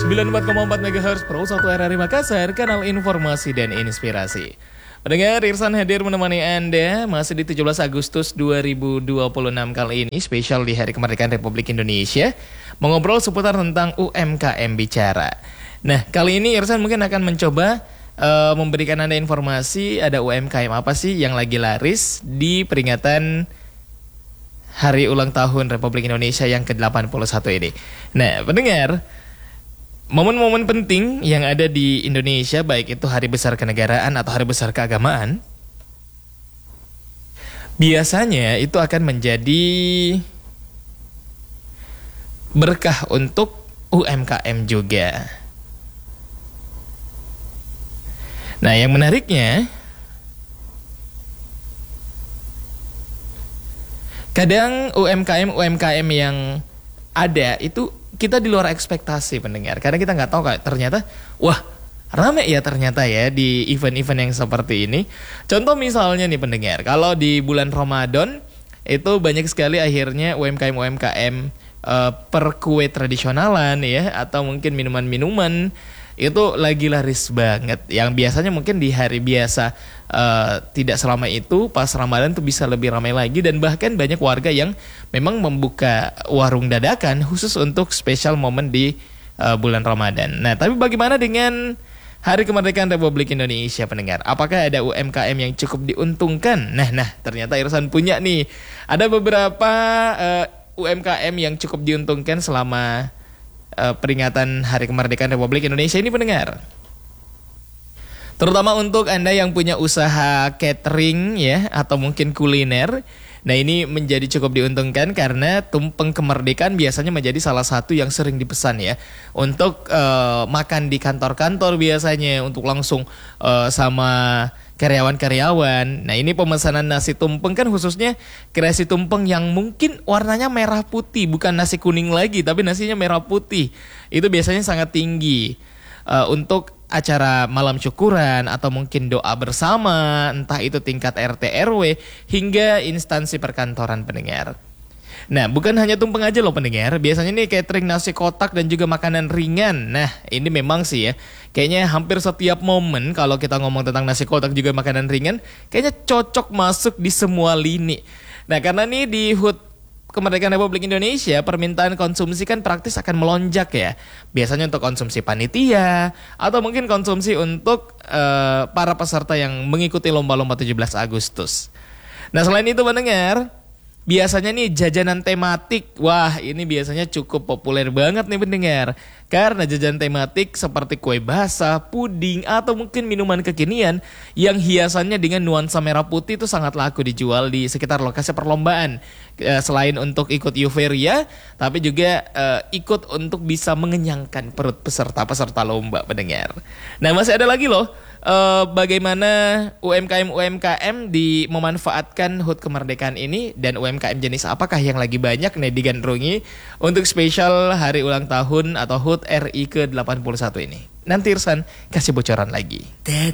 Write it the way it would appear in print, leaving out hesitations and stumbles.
94,4 MHz Pro 1 RRI Makassar, kanal informasi dan inspirasi. Pendengar, Irsan hadir menemani Anda masih di 17 Agustus 2026 kali ini, spesial di Hari Kemerdekaan Republik Indonesia, mengobrol seputar tentang UMKM Bicara. Nah, kali ini Irsan mungkin akan mencoba memberikan Anda informasi ada UMKM apa sih yang lagi laris di peringatan Hari Ulang Tahun Republik Indonesia yang ke-81 ini. Nah, pendengar, momen-momen penting yang ada di Indonesia, baik itu hari besar kenegaraan atau hari besar keagamaan, biasanya itu akan menjadi berkah untuk UMKM juga. Nah, yang menariknya, kadang UMKM yang ada itu kita di luar ekspektasi, pendengar. Karena kita nggak tahu kayak ternyata, wah rame ya ternyata ya di event-event yang seperti ini. Contoh misalnya nih pendengar, kalau di bulan Ramadan itu banyak sekali akhirnya UMKM per kue tradisionalan ya, atau mungkin minuman-minuman itu lagi laris banget. Yang biasanya mungkin di hari biasa tidak selama itu, pas Ramadan tuh bisa lebih ramai lagi. Dan bahkan banyak warga yang memang membuka warung dadakan khusus untuk spesial momen di bulan Ramadan. Nah, tapi bagaimana dengan Hari Kemerdekaan Republik Indonesia, pendengar? Apakah ada UMKM yang cukup diuntungkan? Nah, ternyata Irsan punya nih. Ada beberapa UMKM yang cukup diuntungkan selama peringatan Hari Kemerdekaan Republik Indonesia ini, pendengar. Terutama untuk Anda yang punya usaha catering ya, atau mungkin kuliner. Nah, ini menjadi cukup diuntungkan karena tumpeng kemerdekaan biasanya menjadi salah satu yang sering dipesan ya, untuk makan di kantor-kantor biasanya, untuk langsung sama karyawan-karyawan. Nah, ini pemesanan nasi tumpeng kan khususnya kreasi tumpeng yang mungkin warnanya merah putih, bukan nasi kuning lagi tapi nasinya merah putih. Itu biasanya sangat tinggi untuk acara malam syukuran atau mungkin doa bersama, entah itu tingkat RT RW hingga instansi perkantoran, pendengar. Nah, bukan hanya tumpeng aja loh pendengar, biasanya nih catering nasi kotak dan juga makanan ringan. Nah, ini memang sih ya, kayaknya hampir setiap momen kalau kita ngomong tentang nasi kotak juga makanan ringan, kayaknya cocok masuk di semua lini. Nah, karena nih di HUT Kemerdekaan Republik Indonesia, permintaan konsumsi kan praktis akan melonjak ya. Biasanya untuk konsumsi panitia, atau mungkin konsumsi untuk para peserta yang mengikuti lomba-lomba 17 Agustus. Nah, selain itu pendengar, biasanya nih jajanan tematik, wah ini biasanya cukup populer banget nih pendengar. Karena jajanan tematik seperti kue basah, puding, atau mungkin minuman kekinian yang hiasannya dengan nuansa merah putih itu sangat laku dijual di sekitar lokasi perlombaan. Selain untuk ikut euforia, tapi juga ikut untuk bisa mengenyangkan perut peserta lomba, pendengar. Nah, masih ada lagi loh bagaimana UMKM memanfaatkan HUT kemerdekaan ini, dan UMKM jenis apakah yang lagi banyak nih digandrungi untuk spesial hari ulang tahun atau HUT RI ke-81 ini. Nanti Irsan kasih bocoran lagi.